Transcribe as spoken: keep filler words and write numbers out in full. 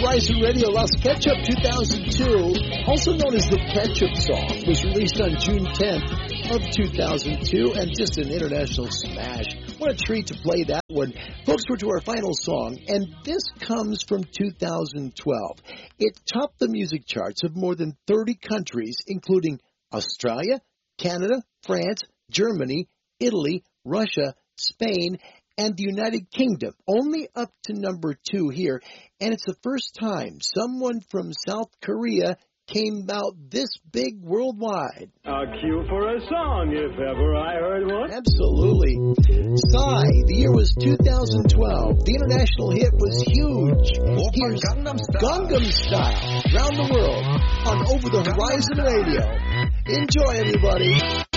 Horizon Radio, Las Ketchup two thousand two, also known as the Ketchup Song, was released on June tenth of two thousand two, and just an international smash. What a treat to play that one. Folks, we're to our final song, and this comes from two thousand twelve. It topped the music charts of more than thirty countries, including Australia, Canada, France, Germany, Italy, Russia, Spain, and the United Kingdom, only up to number two here. And it's the first time someone from South Korea came out this big worldwide. A cue for a song, if ever I heard one. Absolutely. Psy, the year was two thousand twelve. The international hit was huge. Here's Gangnam Style, Gangnam Style, around the world on Over the Horizon Radio. Enjoy, everybody.